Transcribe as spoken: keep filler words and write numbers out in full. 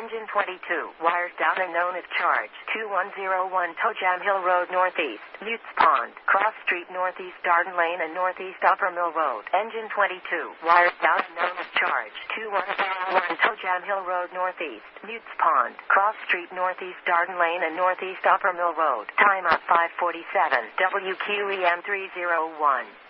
Engine twenty-two, wires down and known as charge. two one zero one Tojam Hill Road Northeast, Mutes Pond, Cross Street Northeast Darden Lane and Northeast Upper Mill Road. Engine twenty-two, wires down and known as charge. two one zero one Tojam Hill Road Northeast, Mutes Pond, Cross Street Northeast Darden Lane and Northeast Upper Mill Road. Time out five forty-seven, W Q E M three oh one.